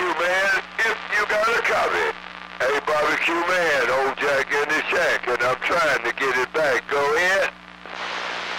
Barbecue Man, if you got a copy. Hey, Barbecue Man, old Jack